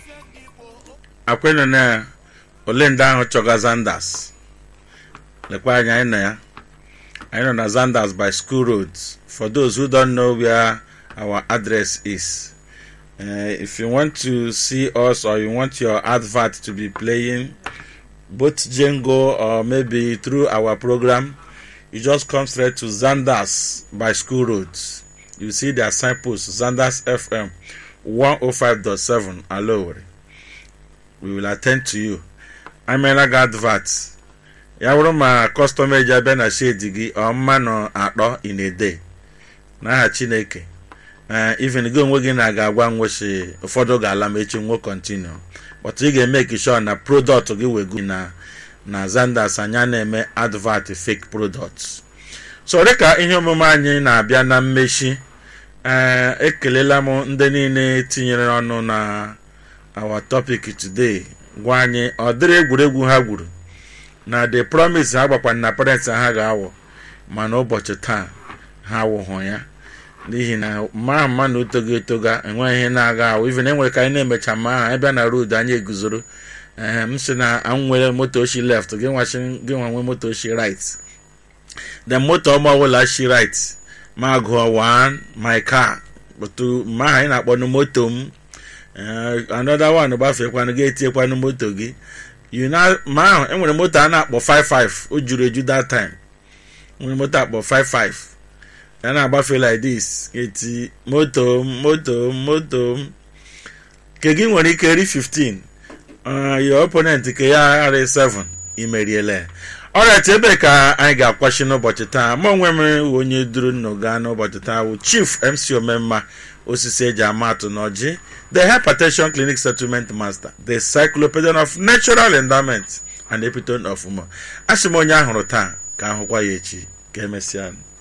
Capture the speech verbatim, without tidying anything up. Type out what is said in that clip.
akweno na olenda ahụ chọga Zanders lekwa anya anyị na ya anyị nọ na Zanders by School Road. For those who don't know where our address is, uh, if you want to see us or you want your advert to be playing both Django or maybe through our program, you just come straight to Zanders by School Road. You see their signpost Zanders F M one oh five point seven Alowri. We will attend to you. I'm a advert. Ya wụrụ ma customer ji abịa na shade gị ọ mma nọ atọ in a day n'aha Chineke. Uh, even gị onwe gị na ga-agwa nwochi ụfọdụ ga-ala ma echi nwo continue, but ị ga-emeke sure na product gị wego na na Zanders anya na-eme advert fake products. So dịka ihe omume anyị na-abịa na mmechi, uh, ekelela m ndị niile tinyere ọnụ na our topic today. Gwa anyị ọ dịrị egwuregwu ha gwuru na the promise ha gbakwa na parents ha ga-awụ mana ụbọchị taa ha awụhụ ya n'ihi na ma mma na utogo etoga enweghị ihe na-aga awụ. Even enwere ka anyị na-emecha ma ha ebe na road anyị eguzoro m sị na m nwere moto oshi left gị nwa gị nwa nwe moto oshi right, the moto ọma ọbụla shi right ma gụọ one my car otu ma anyị na-akpọ moto m. Uh, another one gbafekwanụ gị etinyekwanụ moto gị you know ma ahụ enwere moto a na-akpọ five five o juru eju that time. Nwere moto akpọ five five ya na-agbafe like this eti moto moto moto ke gị nwere ike ri fifteen, uh, your opponent ke ya ara seven imeriele. Alright, ebe ka anyị ga-akwashi n'ụbọchị taa. Ma onwe m onye duru n'oga n'ụbọchị taa bụ Chief M C Omemma Osisi eji amatụ n'ọjị, the Hypertension Clinic Settlement Master, the Cyclopedia of Natural Endowment and Epitome of Humor. Asị m onye ahụrụ taa ka ahụkwa ya echi ka emesịa.